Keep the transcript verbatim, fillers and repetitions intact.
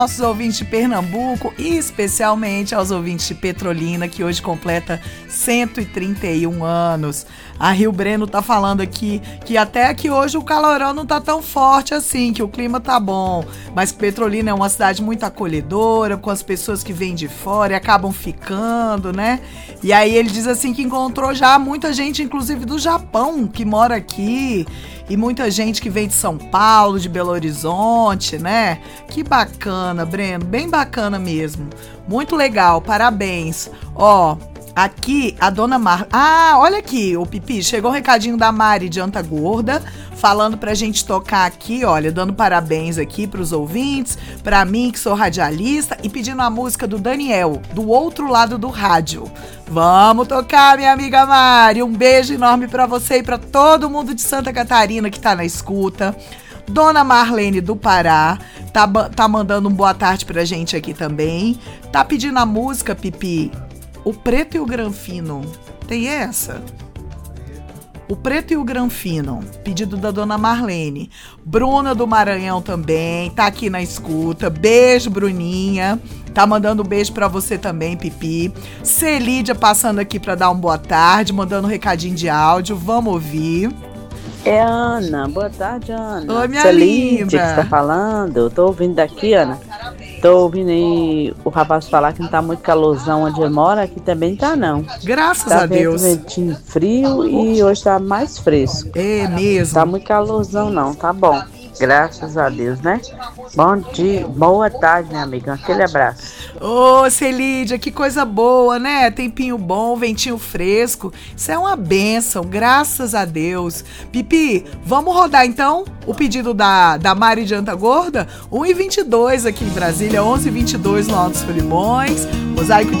nossos ouvintes de Pernambuco e especialmente aos ouvintes de Petrolina, que hoje completa cento e trinta e um anos. A Rio Breno tá falando aqui que até aqui hoje o calorão não tá tão forte assim, que o clima tá bom, mas que Petrolina é uma cidade muito acolhedora, com as pessoas que vêm de fora e acabam ficando, né? E aí ele diz assim que encontrou já muita gente, inclusive do Japão, que mora aqui, e muita gente que vem de São Paulo, de Belo Horizonte, né? Que bacana, Breno, bem bacana mesmo. Muito legal, parabéns. Ó, aqui a dona Mar... Ah, olha aqui, o Pipi, chegou um recadinho da Mari de Anta Gorda, falando pra gente tocar aqui, olha, dando parabéns aqui pros ouvintes, pra mim que sou radialista, e pedindo a música do Daniel, do outro lado do rádio. Vamos tocar, minha amiga Mari, um beijo enorme pra você e pra todo mundo de Santa Catarina que tá na escuta. Dona Marlene do Pará tá, tá mandando um boa tarde pra gente aqui também. Tá pedindo a música, Pipi, O Preto e o Granfino. Tem essa? O Preto e o Granfino, pedido da Dona Marlene. Bruna do Maranhão também, tá aqui na escuta. Beijo, Bruninha. Tá mandando um beijo pra você também, Pipi. Celídia passando aqui pra dar um boa tarde, mandando um recadinho de áudio. Vamos ouvir. É a Ana. Boa tarde, Ana. Oi, minha Celídia linda. que você tá falando. Eu tô ouvindo daqui, Ana. Tô ouvindo aí o rapaz falar que não tá muito calorzão onde ele mora. Aqui também tá, não. Graças tá a Deus. Tá ventinho frio e hoje tá mais fresco. É mesmo. Tá muito calorzão, não. Tá bom. Graças a Deus, né? Bom dia, boa tarde, minha amiga. Aquele abraço. Ô, Celídia, que coisa boa, né? Tempinho bom, ventinho fresco. Isso é uma bênção, graças a Deus. Pipi, vamos rodar então o pedido da, da Mari de Anta Gorda? um e vinte e dois aqui em Brasília, onze e vinte e dois no Alto dos Solimões. Mosaico de